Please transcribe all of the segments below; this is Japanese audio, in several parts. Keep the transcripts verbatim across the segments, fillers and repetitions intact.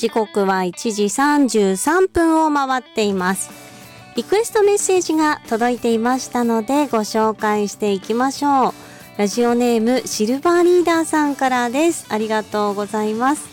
時刻はいちじさんじゅうさんぷんを回っています。リクエストメッセージが届いていましたのでご紹介していきましょう。ラジオネームシルバーリーダーさんからです。ありがとうございます。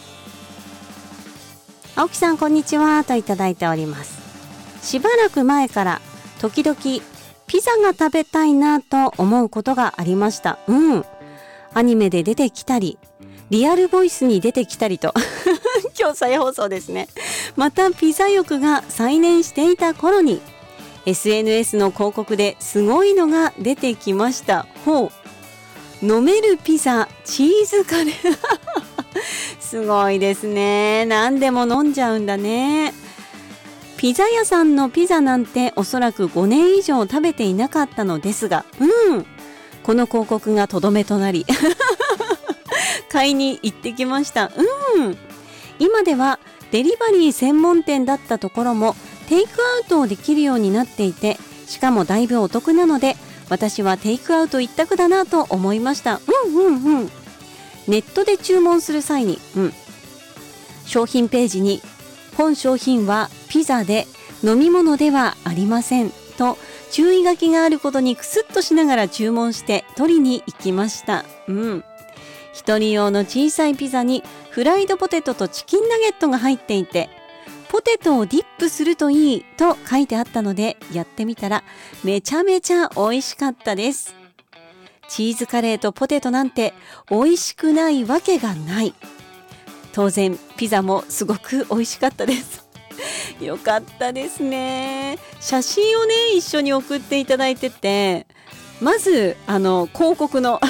青木さんこんにちはといただいております。しばらく前から時々ピザが食べたいなと思うことがありました。うん。アニメで出てきたり、リアルボイスに出てきたりと今日再放送ですね。またピザ欲が再燃していた頃に エスエヌエス の広告ですごいのが出てきました。ほう。飲めるピザチーズカレーすごいですね。何でも飲んじゃうんだね。ピザ屋さんのピザなんておそらくごねん以上食べていなかったのですが、うんこの広告がとどめとなり買いに行ってきました。うん今ではデリバリー専門店だったところもテイクアウトをできるようになっていて、しかもだいぶお得なので私はテイクアウト一択だなと思いました。うんうんうんネットで注文する際に、うん、商品ページに本商品はピザで飲み物ではありませんと注意書きがあることにクスッとしながら注文して取りに行きました。うん一人用の小さいピザにフライドポテトとチキンナゲットが入っていて、ポテトをディップするといいと書いてあったのでやってみたらめちゃめちゃ美味しかったです。チーズカレーとポテトなんて美味しくないわけがない。当然ピザもすごく美味しかったですよかったですね。写真をね一緒に送っていただいてて、まずあの広告の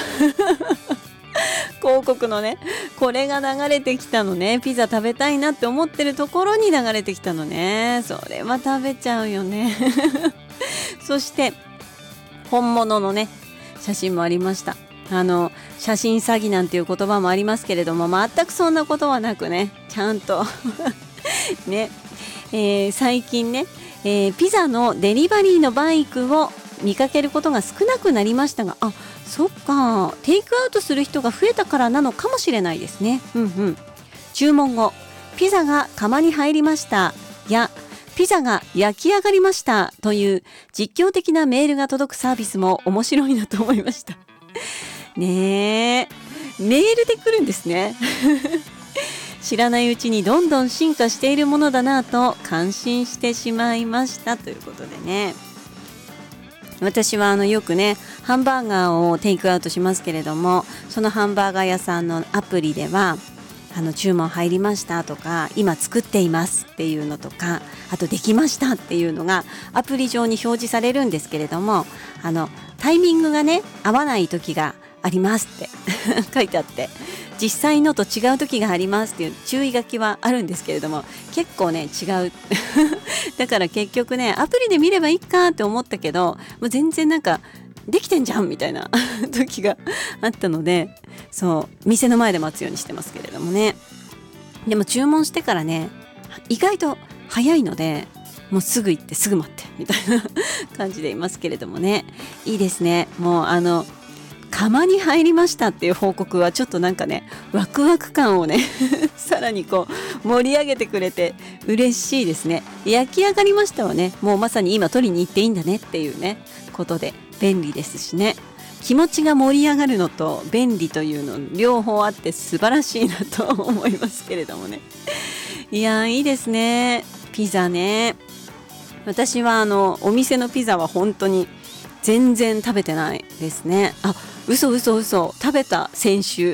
広告のねこれが流れてきたのね。ピザ食べたいなって思ってるところに流れてきたのね。それは食べちゃうよねそして本物のね写真もありました。あの写真詐欺なんていう言葉もありますけれども、全くそんなことはなくね、ちゃんとね、えー、最近ね、えー、ピザのデリバリーのバイクを見かけることが少なくなりましたが、あ、そっか、テイクアウトする人が増えたからなのかもしれないですね。うんうん。注文後、ピザが窯に入りましたやピザが焼き上がりましたという実況的なメールが届くサービスも面白いなと思いましたねえ、メールで来るんですね知らないうちにどんどん進化しているものだなと感心してしまいましたということでね、私はあのよくねハンバーガーをテイクアウトしますけれども、そのハンバーガー屋さんのアプリではあの注文入りましたとか今作っていますっていうのとか、あとできましたっていうのがアプリ上に表示されるんですけれども、あのタイミングがね合わない時がありますって書いてあって、実際のと違う時がありますっていう注意書きはあるんですけれども、結構ね違うだから結局ねアプリで見ればいいかって思ったけど、もう全然なんかできてんじゃんみたいな時があったので、そう店の前で待つようにしてますけれどもね。でも注文してからね意外と早いので、もうすぐ行ってすぐ待ってみたいな感じでいますけれどもね、いいですね。もうあの窯に入りましたっていう報告はちょっとなんかねワクワク感をねさらにこう盛り上げてくれて嬉しいですね。焼き上がりましたはね、もうまさに今取りに行っていいんだねっていうねことで便利ですしね、気持ちが盛り上がるのと便利というの両方あって素晴らしいなと思いますけれどもね。いやいいですねピザね。私はあのお店のピザは本当に全然食べてないですね。あ、嘘嘘嘘食べた先週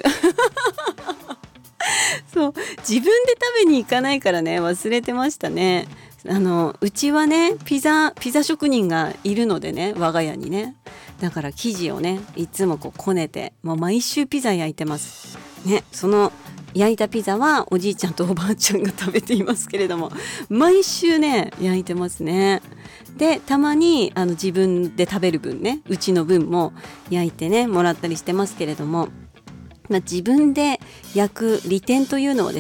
そう自分で食べに行かないからね忘れてましたね。あのうちはねピザピザ職人がいるのでね、我が家にね、だから生地をねいつもこうこねて、もう毎週ピザ焼いてますね。その焼いたピザはおじいちゃんとおばあちゃんが食べていますけれども、毎週ね焼いてますね。でたまにあの自分で食べる分ね、うちの分も焼いてねもらったりしてますけれども、まあ、自分で焼く利点というのをですね